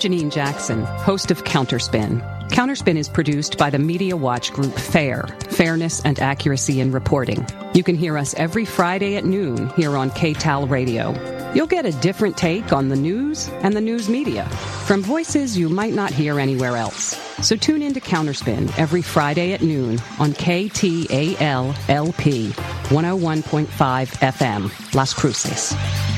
Janine Jackson, host of Counterspin. Counterspin is produced by the Media Watch group FAIR, Fairness and Accuracy in Reporting. You can hear us every Friday at noon here on KTAL Radio. You'll get a different take on the news and the news media from voices you might not hear anywhere else. So tune in to Counterspin every Friday at noon on KTAL LP 101.5 FM, Las Cruces.